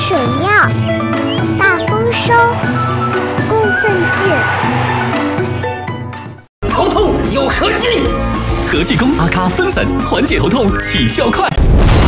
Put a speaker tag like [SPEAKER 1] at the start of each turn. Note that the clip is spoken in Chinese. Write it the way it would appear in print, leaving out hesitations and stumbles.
[SPEAKER 1] 水庙，大丰收，供奉剑。
[SPEAKER 2] 头痛有何计？
[SPEAKER 3] 和气功阿卡分散，缓解头痛，起效快。